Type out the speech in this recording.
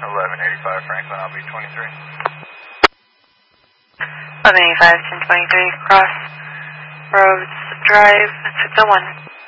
1185 Franklin, I'll be 23. 1185, 1023, Cross Roads Drive, 601.